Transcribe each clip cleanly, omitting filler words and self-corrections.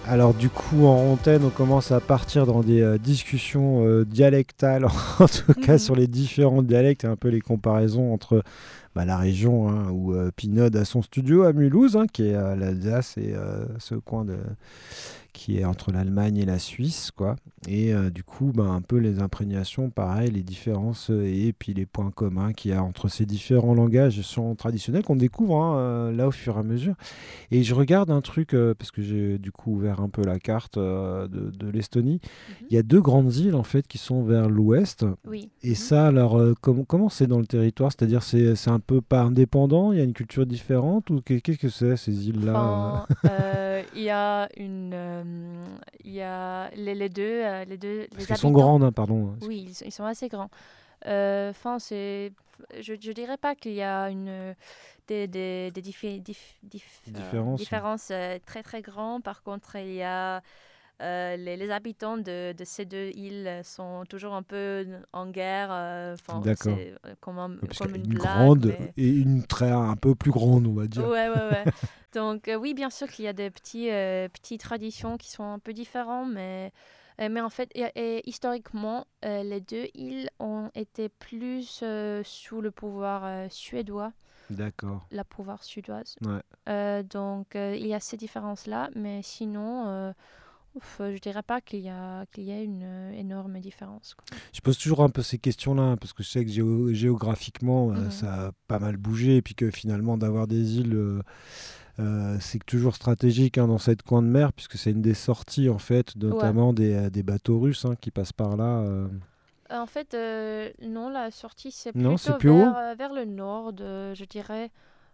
Alors du coup, en antenne, on commence à partir dans des discussions dialectales, en tout cas Mhm. sur les différents dialectes et un peu les comparaisons entre la région hein, où Pinode a son studio à Mulhouse, hein, qui est l'Alsace et ce coin qui est entre l'Allemagne et la Suisse, quoi. Et du coup, un peu les imprégnations, pareil, les différences et puis les points communs qu'il y a entre ces différents langages sont traditionnels qu'on découvre hein, là au fur et à mesure. Et je regarde un truc, parce que j'ai du coup ouvert un peu la carte de l'Estonie. Mhm. Il y a deux grandes îles en fait qui sont vers l'ouest. Oui. Et Mhm. ça, alors, comment c'est dans le territoire? C'est-à-dire, c'est un peu pas indépendant? Il y a une culture différente? Ou qu'est-ce que c'est, ces îles-là Enfin, il y a il y a Parce les qu'elles sont habitants. grandes, hein, pardon. Oui, ils sont assez grands. Enfin, je dirais pas qu'il y a Différence. différences très très grandes. Par contre, il y a les habitants de ces deux îles sont toujours un peu en guerre. Enfin, D'accord. c'est Ouais, parce qu'il comme y a une une blague, grande mais et une très un peu plus grande, on va dire. ouais, ouais, ouais. Donc, oui, bien sûr qu'il y a des petites traditions qui sont un peu différentes, mais en fait, et historiquement, les deux îles ont été plus sous le pouvoir suédois, D'accord. la pouvoir suédoise. Ouais. Donc, il y a ces différences-là, mais sinon, je dirais pas qu'il y a une énorme différence, quoi. Je pose toujours un peu ces questions-là, hein, parce que je sais que géographiquement, Mhm. ça a pas mal bougé, et puis que finalement, d'avoir des îles, c'est toujours stratégique hein, dans cette coin de mer, puisque c'est une des sorties, en fait, Ouais. notamment des bateaux russes hein, qui passent par là. En fait, non, la sortie, c'est Non, c'est plutôt plus haut? vers le nord, je dirais.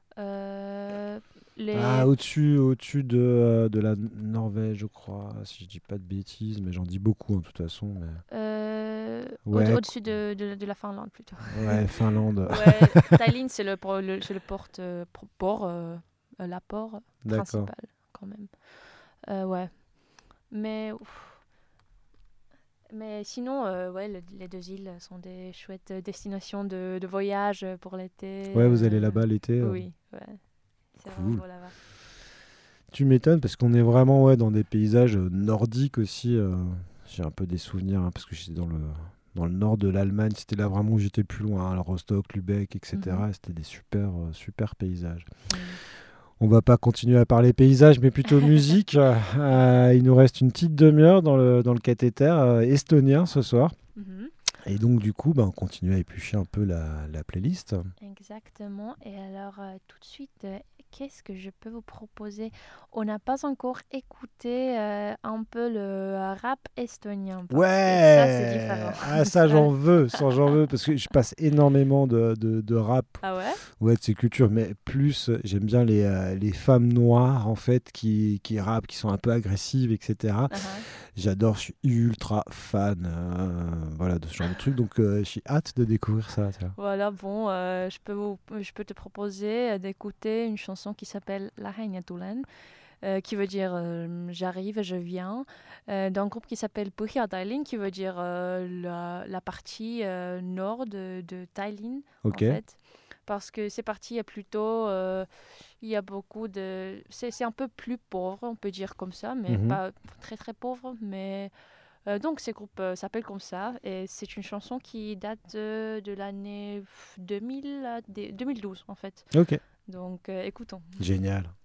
Euh, Ah, les... au-dessus de la Norvège, je crois, si je dis pas de bêtises, mais j'en dis beaucoup, hein, de toute façon. Ouais, Au-dessus de la Finlande, plutôt. ouais, Finlande. Ouais, Tallinn, c'est le port, la port D'accord. principal, quand même. Ouais. Mais, ouf. Mais sinon, ouais, les deux îles sont des chouettes destinations de voyage pour l'été. Ouais, vous allez là-bas l'été. Oui, ouais, c'est vraiment Cool. beau là-bas. Tu m'étonnes parce qu'on est vraiment ouais, dans des paysages nordiques aussi. J'ai un peu des souvenirs hein, parce que j'étais dans le nord de l'Allemagne. C'était là vraiment où j'étais le plus loin. Hein, Rostock, Lübeck, Mhm. etc. C'était des super, super paysages. Oui. On va pas continuer à parler paysages, mais plutôt musique. Il nous reste une petite demi-heure dans le cathéter estonien ce soir. Mhm. Et donc, du coup, on continue à éplucher un peu la playlist. Exactement. Et alors, tout de suite, qu'est-ce que je peux vous proposer? On n'a pas encore écouté un peu le rap estonien parce que ça, c'est différent. Ouais! Ah, ça, Ça. j'en veux, parce que je passe énormément de rap, Ah ouais? ouais, de ces cultures, mais plus, j'aime bien les femmes noires, en fait, qui rappent, qui sont un peu agressives, etc. Ah J'adore, je suis ultra fan, voilà, de ce genre de truc, donc j'ai hâte de découvrir ça, tiens. Voilà, bon, je peux te proposer d'écouter une chanson qui s'appelle La Reina Tulen, qui veut dire j'arrive, je viens, d'un groupe qui s'appelle Pohjadalen, qui veut dire la partie nord de Tallinn, en Ok. fait. Parce que ces parties, il y a beaucoup de... C'est un peu plus pauvre, on peut dire comme ça, mais Mhm. pas très très pauvre. Mais donc ces groupes s'appellent comme ça. Et c'est une chanson qui date de l'année 2000, 2012 en fait. Ok. Donc écoutons. Génial.